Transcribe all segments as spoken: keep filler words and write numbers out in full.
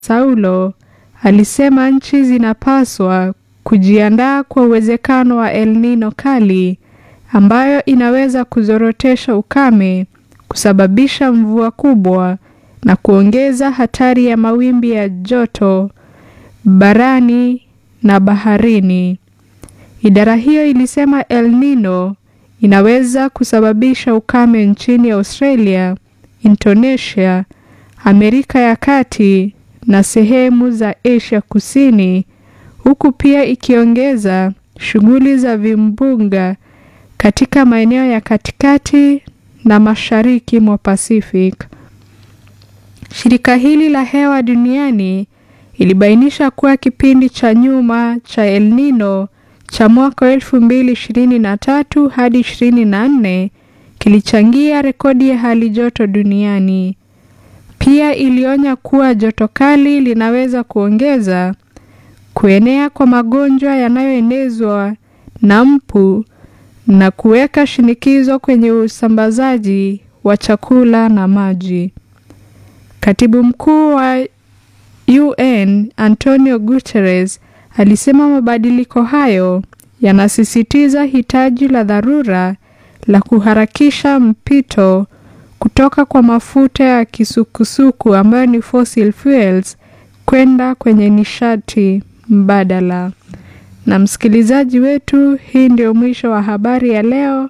Saulo alisema nchi zinapaswa kujiandaa kwa uwezekano wa El Nino kali ambayo inaweza kuzorotesha ukame, kusababisha mvua kubwa na kuongeza hatari ya mawimbi ya joto barani na baharini. Idara hiyo ilisema El Nino inaweza kusababisha ukame nchini Australia, Indonesia, Amerika ya Kati na sehemu za Asia Kusini, huku pia ikiongeza shughuli za vimbunga katika maeneo ya katikati na mashariki mwa Pacific. Shirika hili la hewa duniani ilibainisha kuwa kipindi cha nyuma cha El Nino cha mwaka elfu mbili ishirini na tatu hadi ishirini na nne kilichangia rekodi ya hali joto duniani. Pia ilionya kuwa joto kali linaweza kuongeza kuenea kwa magonjwa yanayoenezwa na mbu na kuweka shinikizo kwenye usambazaji wa chakula na maji. Katibu mkuu wa U N Antonio Guterres alisema mabadiliko hayo yanasisitiza hitaji la dharura la kuharakisha mpito kutoka kwa mafuta ya kisukusuku ambayo ni fossil fuels kwenda kwenye nishati mbadala. Na msikilizaji wetu, hii ndio mwisho wa habari ya leo.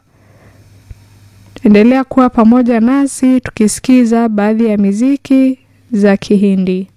Endelea kuwa pamoja nasi tukisikiza baadhi ya miziki za Kihindi.